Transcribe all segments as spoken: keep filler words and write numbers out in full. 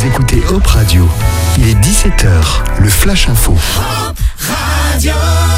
Vous écoutez Hop Radio. Il est dix-sept heures, le Flash Info. Hop Radio.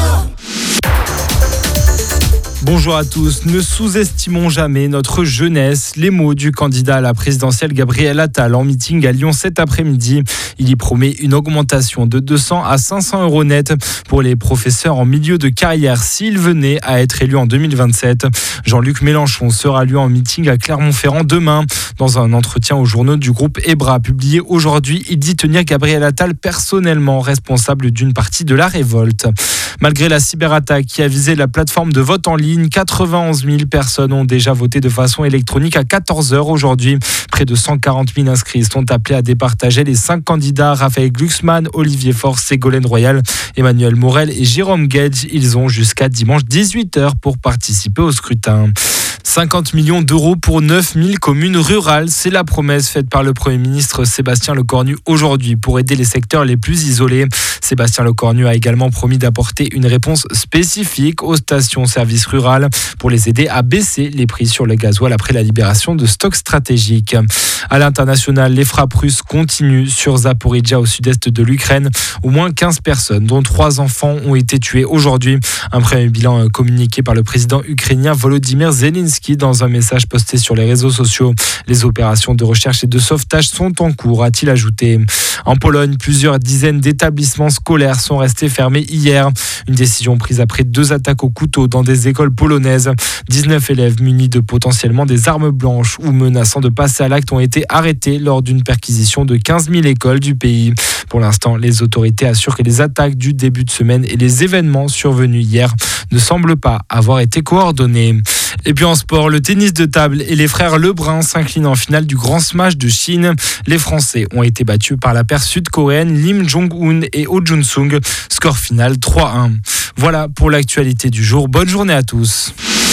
Bonjour à tous, ne sous-estimons jamais notre jeunesse. Les mots du candidat à la présidentielle Gabriel Attal en meeting à Lyon cet après-midi. Il y promet une augmentation de deux cents à cinq cents euros net pour les professeurs en milieu de carrière s'ils venaient à être élus en deux mille vingt-sept. Jean-Luc Mélenchon sera lui en meeting à Clermont-Ferrand demain. Dans un entretien aux journaux du groupe EBRA publié aujourd'hui, il dit tenir Gabriel Attal personnellement responsable d'une partie de la révolte. Malgré la cyberattaque qui a visé la plateforme de vote en ligne, quatre-vingt-onze mille personnes ont déjà voté de façon électronique à quatorze heures aujourd'hui. Près de cent quarante mille inscrits sont appelés à départager les cinq candidats Raphaël Glucksmann, Olivier Faure, Ségolène Royal, Emmanuel Morel et Jérôme Guedj. Ils ont jusqu'à dimanche dix-huit heures pour participer au scrutin. cinquante millions d'euros pour neuf mille communes rurales, c'est la promesse faite par le Premier ministre Sébastien Lecornu aujourd'hui pour aider les secteurs les plus isolés. Sébastien Lecornu a également promis d'apporter une réponse spécifique aux stations-service rurales pour les aider à baisser les prix sur le gasoil après la libération de stocks stratégiques. À l'international, les frappes russes continuent sur Zaporijia au sud-est de l'Ukraine. Au moins quinze personnes, dont trois enfants, ont été tuées aujourd'hui. Un premier bilan communiqué par le président ukrainien Volodymyr Zelensky dans un message posté sur les réseaux sociaux. Les opérations de recherche et de sauvetage sont en cours, a-t-il ajouté. En Pologne, plusieurs dizaines d'établissements scolaires sont restés fermés hier. Une décision prise après deux attaques au couteau dans des écoles polonaises. dix-neuf élèves munis de potentiellement des armes blanches ou menaçant de passer à l'acte ont été arrêtés lors d'une perquisition de quinze mille écoles du pays. Pour l'instant, les autorités assurent que les attaques du début de semaine et les événements survenus hier ne semblent pas avoir été coordonnés. Et puis en sport, le tennis de table et les frères Lebrun s'inclinent en finale du Grand Smash de Chine. Les Français ont été battus par la paire sud-coréenne Lim Jong-un et Oh Jun-sung. Score final trois à un. Voilà pour l'actualité du jour. Bonne journée à tous.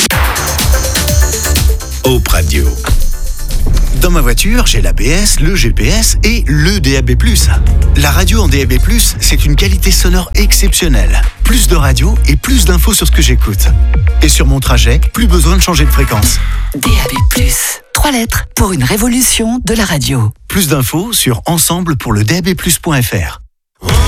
Hop Radio. Dans ma voiture, j'ai l'A B S, le G P S et le D A B plus. La radio en D A B plus, c'est une qualité sonore exceptionnelle. Plus de radio et plus d'infos sur ce que j'écoute. Et sur mon trajet, plus besoin de changer de fréquence. D A B plus, trois lettres pour une révolution de la radio. Plus d'infos sur ensemble pour le D A B plus point F R.